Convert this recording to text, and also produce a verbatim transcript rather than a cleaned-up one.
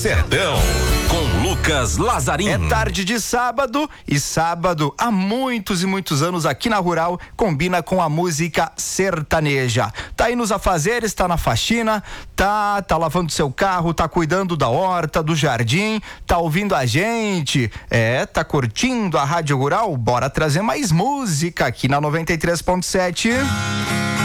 Sertão, com Lucas Lazarim. É tarde de sábado, e sábado, há muitos e muitos anos aqui na Rural, combina com a música sertaneja. Tá aí nos afazeres, tá na faxina, tá, tá lavando seu carro, tá cuidando da horta, do jardim, tá ouvindo a gente, é, tá curtindo a Rádio Rural? Bora trazer mais música aqui na noventa e três ponto sete.